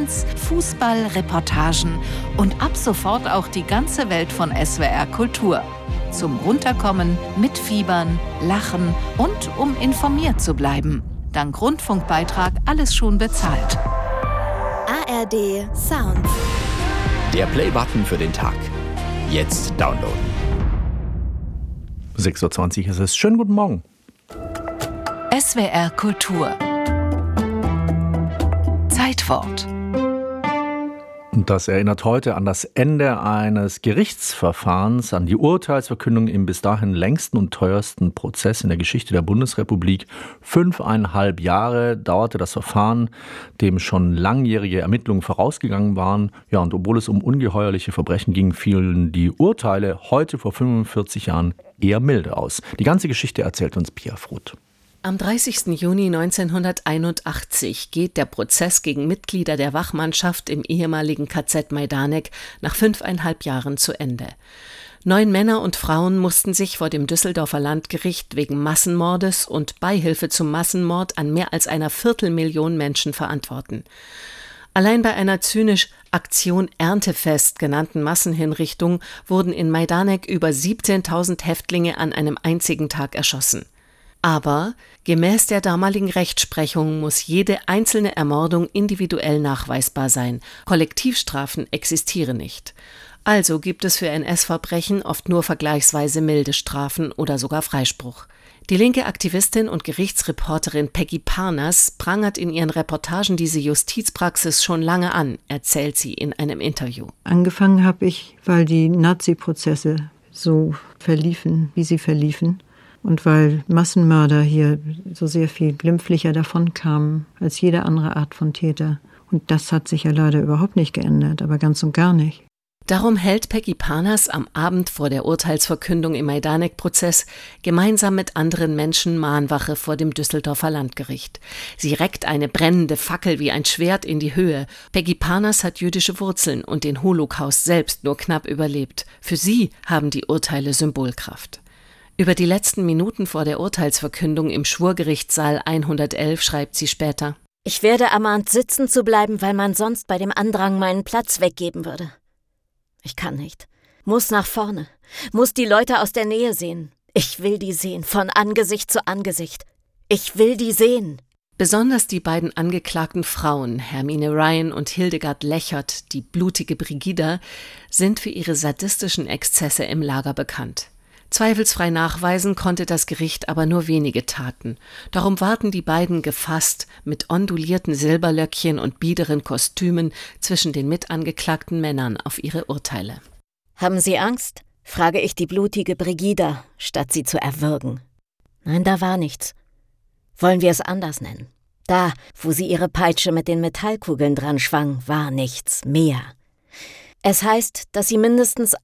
Tanz, Fußball, Reportagen und ab sofort auch die ganze Welt von SWR Kultur. Zum Runterkommen, Mitfiebern, Lachen und um informiert zu bleiben. Dank Rundfunkbeitrag alles schon bezahlt. ARD Sounds. Der Play-Button für den Tag. Jetzt downloaden. 6:20 Uhr ist es. Schönen guten Morgen. SWR Kultur. Zeitwort. Und das erinnert heute an das Ende eines Gerichtsverfahrens, an die Urteilsverkündung im bis dahin längsten und teuersten Prozess in der Geschichte der Bundesrepublik. 5,5 Jahre dauerte das Verfahren, dem schon langjährige Ermittlungen vorausgegangen waren. Ja, und obwohl es um ungeheuerliche Verbrechen ging, fielen die Urteile heute vor 45 Jahren eher milde aus. Die ganze Geschichte erzählt uns Pia Fruth. Am 30. Juni 1981 geht der Prozess gegen Mitglieder der Wachmannschaft im ehemaligen KZ Majdanek nach 5,5 Jahren zu Ende. 9 Männer und Frauen mussten sich vor dem Düsseldorfer Landgericht wegen Massenmordes und Beihilfe zum Massenmord an mehr als 250.000 Menschen verantworten. Allein bei einer zynisch Aktion Erntefest genannten Massenhinrichtung wurden in Majdanek über 17.000 Häftlinge an einem einzigen Tag erschossen. Aber gemäß der damaligen Rechtsprechung muss jede einzelne Ermordung individuell nachweisbar sein. Kollektivstrafen existieren nicht. Also gibt es für NS-Verbrechen oft nur vergleichsweise milde Strafen oder sogar Freispruch. Die linke Aktivistin und Gerichtsreporterin Peggy Parnas prangert in ihren Reportagen diese Justizpraxis schon lange an, erzählt sie in einem Interview. Angefangen habe ich, weil die Nazi-Prozesse so verliefen, wie sie verliefen. Und weil Massenmörder hier so sehr viel glimpflicher davonkamen als jede andere Art von Täter. Und das hat sich ja leider überhaupt nicht geändert, aber ganz und gar nicht. Darum hält Peggy Parnas am Abend vor der Urteilsverkündung im Majdanek-Prozess gemeinsam mit anderen Menschen Mahnwache vor dem Düsseldorfer Landgericht. Sie reckt eine brennende Fackel wie ein Schwert in die Höhe. Peggy Parnas hat jüdische Wurzeln und den Holocaust selbst nur knapp überlebt. Für sie haben die Urteile Symbolkraft. Über die letzten Minuten vor der Urteilsverkündung im Schwurgerichtssaal 111 schreibt sie später: Ich werde ermahnt, sitzen zu bleiben, weil man sonst bei dem Andrang meinen Platz weggeben würde. Ich kann nicht. Muss nach vorne. Muss die Leute aus der Nähe sehen. Ich will die sehen, von Angesicht zu Angesicht. Ich will die sehen. Besonders die beiden angeklagten Frauen, Hermine Ryan und Hildegard Lechert, die blutige Brigida, sind für ihre sadistischen Exzesse im Lager bekannt. Zweifelsfrei nachweisen konnte das Gericht aber nur wenige Taten. Darum warten die beiden gefasst mit ondulierten Silberlöckchen und biederen Kostümen zwischen den mitangeklagten Männern auf ihre Urteile. Haben Sie Angst? Frage ich die blutige Brigida, statt sie zu erwürgen. Nein, da war nichts. Wollen wir es anders nennen? Da, wo sie ihre Peitsche mit den Metallkugeln dran schwang, war nichts mehr. Es heißt, dass sie mindestens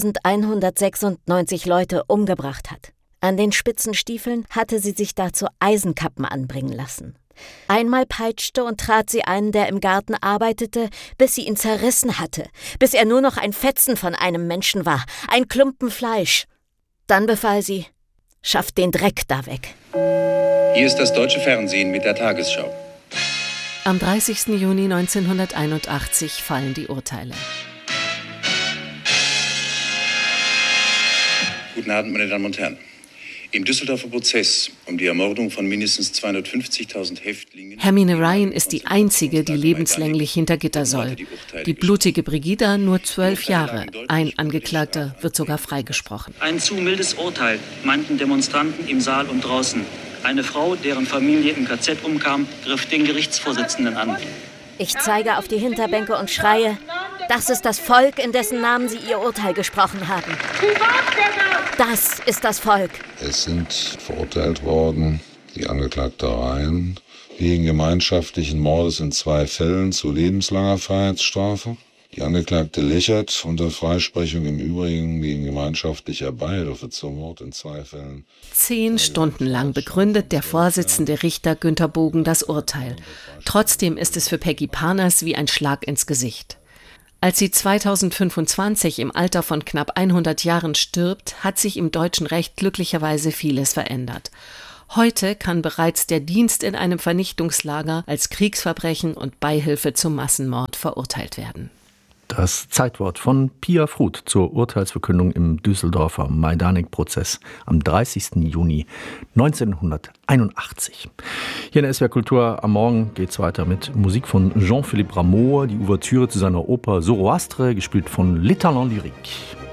1196 Leute umgebracht hat. An den spitzen Stiefeln hatte sie sich dazu Eisenkappen anbringen lassen. Einmal peitschte und trat sie einen, der im Garten arbeitete, bis sie ihn zerrissen hatte, bis er nur noch ein Fetzen von einem Menschen war, ein Klumpen Fleisch. Dann befahl sie: Schafft den Dreck da weg. Hier ist das deutsche Fernsehen mit der Tagesschau. Am 30. Juni 1981 fallen die Urteile. Guten Abend, meine Damen und Herren. Im Düsseldorfer Prozess um die Ermordung von mindestens 250.000 Häftlingen... Hermine Ryan ist die einzige, die lebenslänglich hinter Gitter soll. Die blutige Brigida nur 12 Jahre. Ein Angeklagter wird sogar freigesprochen. Ein zu mildes Urteil, meinten Demonstranten im Saal und draußen. Eine Frau, deren Familie im KZ umkam, griff den Gerichtsvorsitzenden an. Ich zeige auf die Hinterbänke und schreie: Das ist das Volk, in dessen Namen Sie Ihr Urteil gesprochen haben. Das ist das Volk. Es sind verurteilt worden die Angeklagte Ryan wegen gemeinschaftlichen Mordes in 2 Fällen zu lebenslanger Freiheitsstrafe. Die Angeklagte Lechert unter Freisprechung im Übrigen wegen gemeinschaftlicher Beihilfe zum Mord in 2 Fällen. 10 Stunden lang begründet der Vorsitzende Richter Günter Bogen das Urteil. Trotzdem ist es für Peggy Parnas wie ein Schlag ins Gesicht. Als sie 2025 im Alter von knapp 100 Jahren stirbt, hat sich im deutschen Recht glücklicherweise vieles verändert. Heute kann bereits der Dienst in einem Vernichtungslager als Kriegsverbrechen und Beihilfe zum Massenmord verurteilt werden. Das Zeitwort von Pia Fruth zur Urteilsverkündung im Düsseldorfer Majdanek-Prozess am 30. Juni 1981. Hier in der SWR Kultur am Morgen geht es weiter mit Musik von Jean-Philippe Rameau, die Ouvertüre zu seiner Oper Zoroastre, gespielt von Les Talents Lyriques.